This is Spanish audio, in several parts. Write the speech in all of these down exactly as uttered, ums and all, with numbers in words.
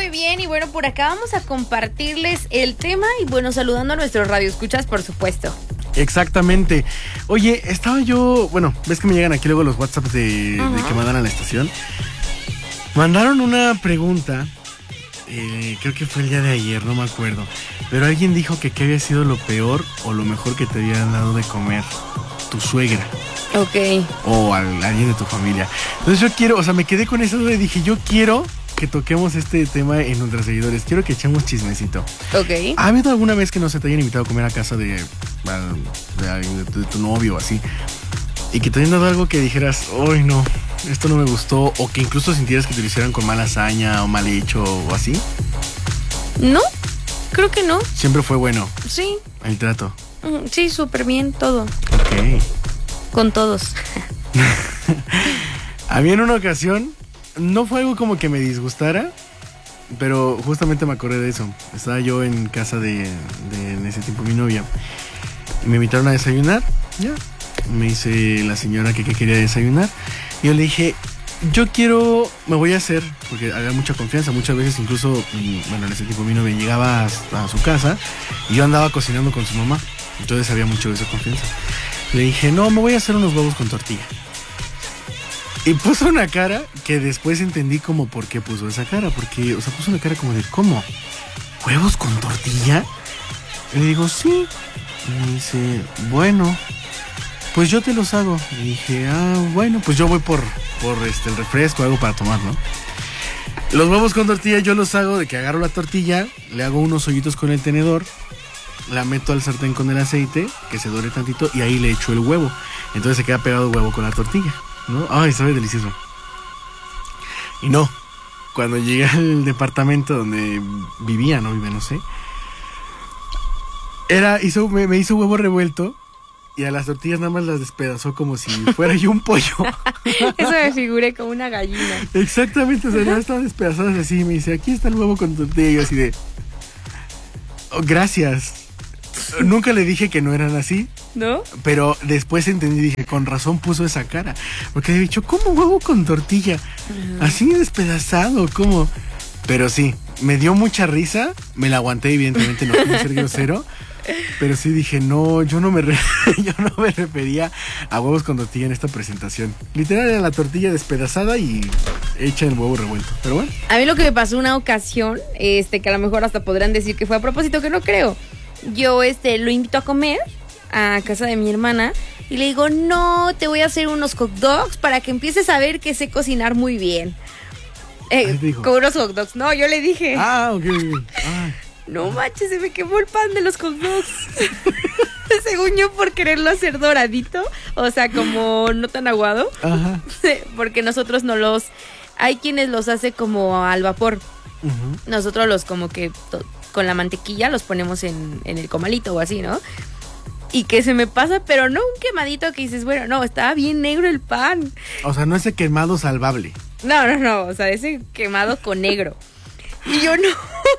muy bien, y bueno, por acá vamos a compartirles el tema y bueno, saludando a nuestros radioescuchas, por supuesto. Exactamente. Oye, estaba yo, bueno, ves que me llegan aquí luego los WhatsApps de, uh-huh. de que mandan a la estación. Mandaron una pregunta, eh, creo que fue el día de ayer, no me acuerdo, pero alguien dijo que qué había sido lo peor o lo mejor que te había dado de comer tu suegra. Ok. O a alguien de tu familia. Entonces yo quiero, o sea, me quedé con esa duda y dije, yo quiero que toquemos este tema en nuestros seguidores. Quiero que echemos chismecito. Ok. ¿Ha habido alguna vez que no se te hayan invitado a comer a casa de, de, de, de tu novio o así? Y que te hayan dado algo que dijeras, ¡ay no! Esto no me gustó. O que incluso sintieras que te lo hicieran con mala hazaña o mal hecho o así. No, creo que no. Siempre fue bueno. Sí. El trato. Sí, súper bien, todo. Ok. Con todos. A mí en una ocasión, no fue algo como que me disgustara, pero justamente me acordé de eso. Estaba yo en casa de, de en ese tiempo mi novia. Y me invitaron a desayunar. Ya. Me dice la señora que, que quería desayunar. Y yo le dije, yo quiero, me voy a hacer, porque había mucha confianza. Muchas veces incluso, bueno, en ese tiempo mi novia llegaba hasta su casa y yo andaba cocinando con su mamá. Entonces había mucho de esa confianza. Le dije, no, me voy a hacer unos huevos con tortilla. Y puso una cara que después entendí como por qué puso esa cara. Porque, o sea, puso una cara como de, ¿cómo? ¿Huevos con tortilla? Y le digo, sí. Y me dice, bueno, pues yo te los hago. Y dije, ah, bueno, pues yo voy por, por este, el refresco, algo para tomar, ¿no? Los huevos con tortilla yo los hago de que agarro la tortilla, le hago unos hoyitos con el tenedor, la meto al sartén con el aceite, que se dore tantito, y ahí le echo el huevo. Entonces se queda pegado el huevo con la tortilla, ¿no? Ay, sabe delicioso. Y no, cuando llegué al departamento donde vivía, no vive, no sé, era, hizo, me, me hizo huevo revuelto y a las tortillas nada más las despedazó como si fuera yo un pollo. Eso me figuré como una gallina. Exactamente, o sea, ya estaban despedazadas así, y me dice, aquí está el huevo con tortilla, y yo así de, oh, gracias. Nunca le dije que no eran así, ¿no? Pero después entendí, dije, con razón puso esa cara. Porque había dicho, ¿cómo huevo con tortilla? Uh-huh. Así despedazado, ¿cómo? Pero sí, me dio mucha risa, me la aguanté, evidentemente, no quise ser grosero. Pero sí dije, no, yo no me re- yo no me refería a huevos con tortilla en esta presentación. Literal era la tortilla despedazada y hecha el huevo revuelto. Pero bueno. A mí lo que me pasó una ocasión, este, que a lo mejor hasta podrán decir que fue a propósito, que no creo. Yo este lo invito a comer a casa de mi hermana y le digo, no, te voy a hacer unos hot dogs para que empieces a ver que sé cocinar muy bien. Eh, con unos hot dogs. No, yo le dije. Ah, ok. Ay. No manches, se me quemó el pan de los hot dogs. Según yo, por quererlo hacer doradito, o sea, como no tan aguado. Ajá. Porque nosotros no los... Hay quienes los hace como al vapor. Uh-huh. Nosotros los como que... To- con la mantequilla los ponemos en, en el comalito o así, ¿no? Y que se me pasa, pero no un quemadito que dices, bueno, no, estaba bien negro el pan. O sea, no ese quemado salvable. No, no, no, o sea, ese quemado con negro. Y yo no,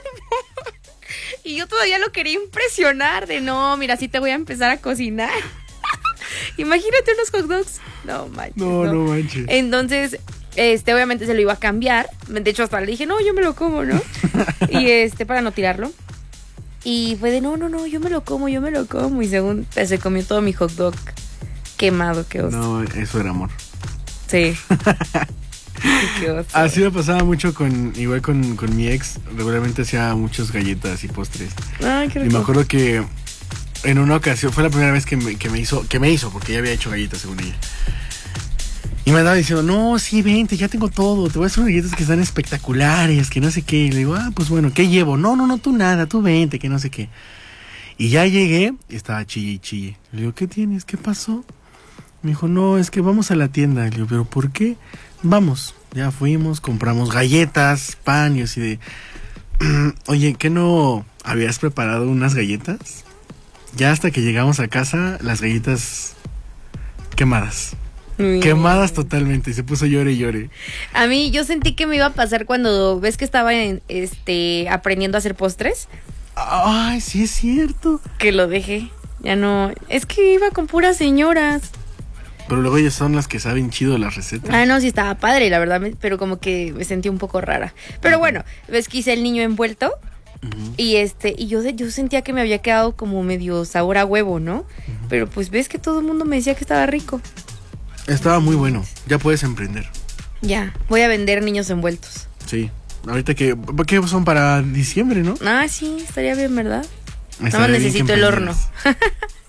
y yo todavía lo quería impresionar de, no, mira, así te voy a empezar a cocinar. Imagínate unos hot dogs. No manches. No, no, no manches. Entonces... Este, obviamente se lo iba a cambiar. De hecho, hasta le dije, no, yo me lo como, ¿no? Y este, para no tirarlo. Y fue de, no, no, no, yo me lo como, yo me lo como. Y según, pues, se comió todo mi hot dog quemado, qué oso. No, eso era amor. Sí. Qué oso. Así me pasaba mucho con, igual con, con mi ex. Regularmente hacía muchas galletas y postres. Ay, qué rico. Y me acuerdo que en una ocasión, fue la primera vez que me, que me hizo, que me hizo, porque ella había hecho galletas según ella. Y me andaba diciendo, no, sí, vente, ya tengo todo, te voy a hacer unas galletas que están espectaculares, que no sé qué. Y le digo, ah, pues bueno, ¿qué llevo? No, no, no, tú nada, tú vente, que no sé qué. Y ya llegué y estaba chille y chille. Le digo, ¿qué tienes? ¿Qué pasó? Me dijo, no, es que vamos a la tienda. Le digo, ¿pero por qué? Vamos. Ya fuimos, compramos galletas, pan y así de... Oye, ¿qué no habías preparado unas galletas? Ya hasta que llegamos a casa, las galletas quemadas. Bien. Quemadas totalmente, y se puso llore y llore. A mí, yo sentí que me iba a pasar cuando ves que estaba en, este, aprendiendo a hacer postres. Ay, sí es cierto. Que lo dejé, ya no, es que iba con puras señoras. Pero luego ellas son las que saben chido las recetas. Ah, no, sí estaba padre, la verdad, me- pero como que me sentí un poco rara. Pero bueno, ves que hice el niño envuelto Ujú. y este y yo de- yo sentía que me había quedado como medio sabor a huevo, ¿no? Pero pues ves que todo el mundo me decía que estaba rico. Estaba muy bueno. Ya puedes emprender. Ya, voy a vender niños envueltos. Sí. Ahorita que... ¿Qué son para diciembre, no? Ah, sí, estaría bien, ¿verdad? Estaría Nada más bien que necesito el horno. emprendieras.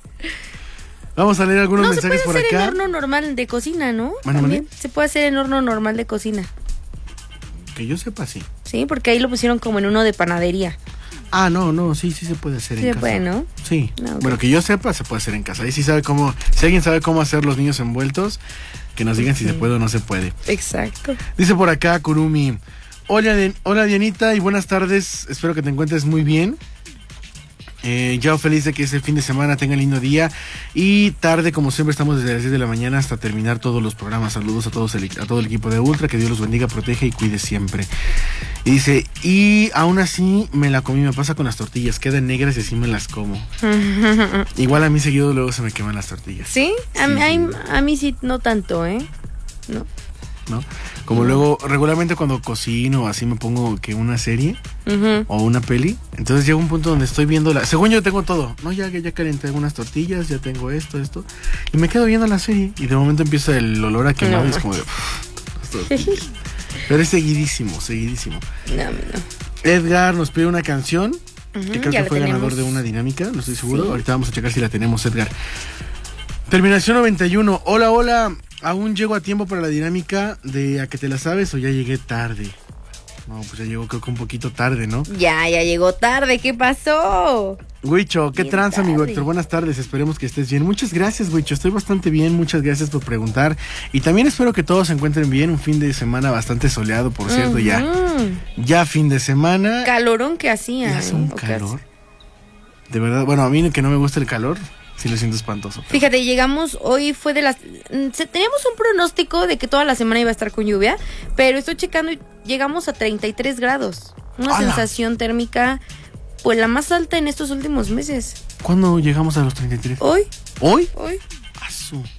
Vamos a leer algunos No, se puede mensajes por hacer en acá. horno normal de cocina, ¿no? Mande, También mande. se puede hacer en horno normal de cocina. Que yo sepa, sí. Sí, porque ahí lo pusieron como en uno de panadería. Ah, no, no, sí, sí se puede hacer Sí en se casa. puede, ¿no? Sí. Ah, ok. Bueno, que yo sepa, se puede hacer en casa. Ahí sí sabe cómo... Si alguien sabe cómo hacer los niños envueltos, que nos digan si se puede o no se puede. Exacto. Dice por acá Kurumi. Hola, Di- hola Dianita y buenas tardes. Espero que te encuentres muy bien. Eh, yo feliz de que este fin de semana tenga lindo día. Y tarde, como siempre, estamos desde las diez de la mañana hasta terminar todos los programas. Saludos a todos el, a todo el equipo de Ultra. Que Dios los bendiga, protege y cuide siempre. Y dice, y aún así me la comí. Me pasa con las tortillas. Quedan negras y así me las como. Igual a mí seguido luego se me queman las tortillas. ¿Sí? A, Sí, mí- a sí. mí- a mí sí, no tanto, ¿eh? No. ¿No? Como luego, regularmente cuando cocino o así me pongo que una serie Ujú. o una peli, entonces llega un punto donde estoy viendo la... Según yo tengo todo, no, ya, ya calenté unas tortillas, ya tengo esto, esto, y me quedo viendo la serie y de momento empieza el olor a quemado No y es como de... las tortillas. Pero es seguidísimo, seguidísimo. No, a mí no. Edgar nos pide una canción, Ujú, que creo ya que la fue ganador tenemos. de una dinámica, no estoy seguro, Sí. ahorita vamos a checar si la tenemos, Edgar. Terminación noventa y uno, hola, hola, aún llego a tiempo para la dinámica de a que te la sabes o ya llegué tarde. No, pues ya llegó creo que un poquito tarde, ¿no? Ya, ya llegó tarde, ¿qué pasó? Huicho, ¿qué Bien tranza, amigo tarde. Héctor? Buenas tardes, esperemos que estés bien. Muchas gracias, Huicho, estoy bastante bien, muchas gracias por preguntar. Y también espero que todos se encuentren bien, un fin de semana bastante soleado, por cierto, ya. Ujú. Ya fin de semana. Calorón que hacía. Ya hace ¿eh? un ¿O qué calor. hace? De verdad, bueno, a mí que no me gusta el calor, sí lo siento espantoso. pero- Fíjate, llegamos, hoy fue de las... mm, se- Teníamos un pronóstico de que toda la semana iba a estar con lluvia, pero estoy checando y llegamos a treinta y tres grados. Una ¡Hala! sensación térmica, pues la más alta en estos últimos meses. ¿Cuándo llegamos a los treinta y tres? Hoy, ¿Hoy? hoy. Asu.